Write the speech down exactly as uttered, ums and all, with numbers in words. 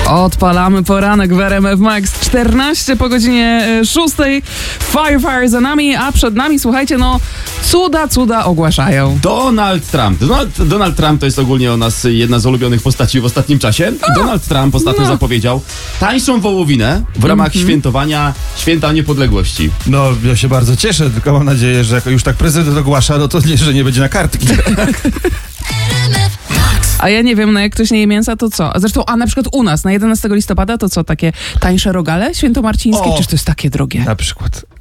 Odpalamy poranek w R M F Max. czternaście po godzinie szóstej. Firefire za nami, a przed nami, słuchajcie, no cuda, cuda ogłaszają. Donald Trump. Donald, Donald Trump to jest ogólnie o nas jedna z ulubionych postaci w ostatnim czasie. A, Donald Trump ostatnio no. zapowiedział tańszą wołowinę w ramach mm-hmm. świętowania Święta Niepodległości. No, ja się bardzo cieszę, tylko mam nadzieję, że jak już tak prezydent ogłasza, no to nie, że nie będzie na kartki. A ja nie wiem, no jak ktoś nie je mięsa, to co? A zresztą, a na przykład u nas na jedenastego listopada to co? Takie tańsze rogale świętomarcińskie? O, Czyż to jest takie drogie? Na przykład.